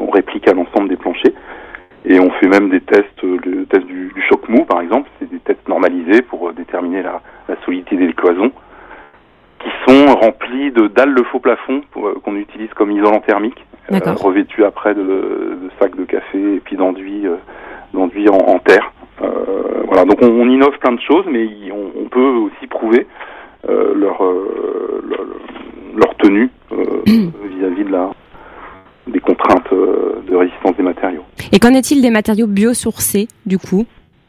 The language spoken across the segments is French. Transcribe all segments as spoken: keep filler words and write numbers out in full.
on réplique à l'ensemble des planchers. Et on fait même des tests, le test du, du choc mou par exemple, c'est des tests normalisés pour déterminer la, la solidité des cloisons, qui sont remplis de dalles de faux plafond pour, qu'on utilise comme isolant thermique, euh, revêtus après de, de sacs de café et puis d'enduits, euh, d'enduits en, en terre. Euh, voilà, donc on, on innove plein de choses, mais on, on peut aussi prouver euh, leur, euh, leur leur tenue euh, vis-à-vis de la des contraintes euh, de résistance des matériaux. Et qu'en est-il des matériaux biosourcés, du coup ?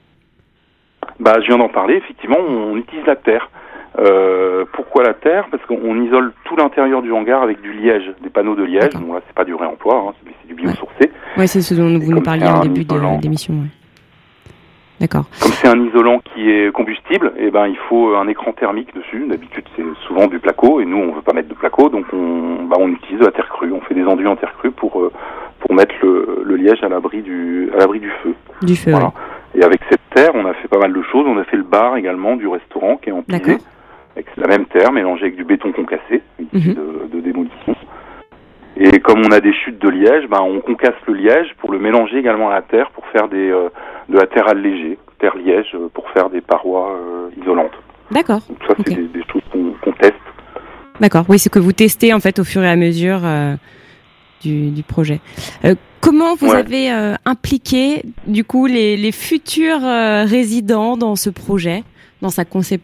Bah, je viens d'en parler. Effectivement, on utilise la terre. Euh, pourquoi la terre ? Parce qu'on isole tout l'intérieur du hangar avec du liège, des panneaux de liège. Bon, là, c'est pas du réemploi, hein, c'est, c'est du biosourcé. Oui, ouais, c'est ce dont vous nous parliez en début isolant, de l'émission. Ouais. D'accord. Comme c'est un isolant qui est combustible, eh ben il faut un écran thermique dessus. D'habitude, c'est souvent du placo, et nous, on veut pas mettre de placo, donc on, bah, on utilise de la terre crue. On fait des enduits en terre crue pour pour mettre le, le liège à l'abri du à l'abri du feu. Du feu. Voilà. Ouais. Et avec cette terre, on a fait pas mal de choses. On a fait le bar également du restaurant qui est en pisé, avec la même terre mélangée avec du béton concassé, mm-hmm. de, de démolition. Et comme on a des chutes de liège, ben on concasse le liège pour le mélanger également à la terre pour faire des euh, de la terre allégée, terre liège, euh, pour faire des parois euh, isolantes. D'accord. Donc ça, c'est okay. des, des choses qu'on, qu'on teste. D'accord. Oui, c'est que vous testez en fait au fur et à mesure euh, du, du projet. Euh, comment vous ouais. avez euh, impliqué du coup les, les futurs euh, résidents dans ce projet, dans sa conception ?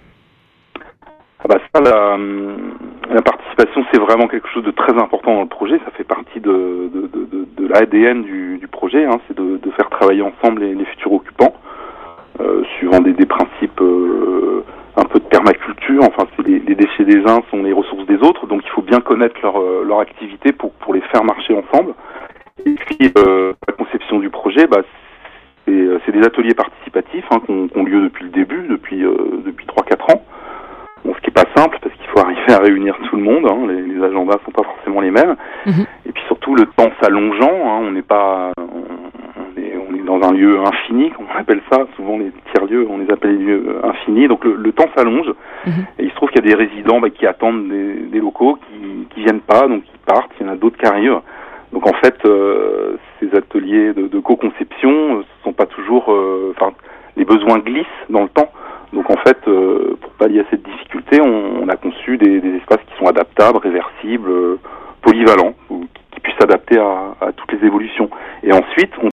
Ah bah ça, la, la participation, c'est vraiment quelque chose de très important dans le projet. Ça fait partie de, de, de, de, de l'A D N du, du projet, hein. C'est de, de faire travailler ensemble les, les futurs occupants, euh, suivant des, des principes euh, un peu de permaculture. Enfin, c'est les, les déchets des uns sont les ressources des autres, donc il faut bien connaître leur, leur activité pour, pour les faire marcher ensemble. Et puis, euh, la conception du projet, bah, c'est, c'est des ateliers participatifs hein, qui ont lieu depuis le début, depuis, euh, depuis trois quatre ans. Bon, ce qui est pas simple parce qu'il faut arriver à réunir tout le monde, hein, les, les agendas sont pas forcément les mêmes, mmh. Et puis surtout le temps s'allongeant, hein, on n'est pas, on est, on est dans un lieu infini, comme on appelle ça, souvent les tiers-lieux, on les appelle les lieux infinis, donc le, le temps s'allonge, mmh. Et il se trouve qu'il y a des résidents bah, qui attendent des, des locaux, qui, qui viennent pas, donc qui partent, il y en a d'autres qui arrivent, donc en fait euh, ces ateliers de, de co-conception ne sont pas toujours, enfin euh, les besoins glissent dans le temps. Donc en fait, euh, pour pallier à cette difficulté, on, on a conçu des, des espaces qui sont adaptables, réversibles, euh, polyvalents, ou qui, qui puissent s'adapter à, à toutes les évolutions. Et ensuite, on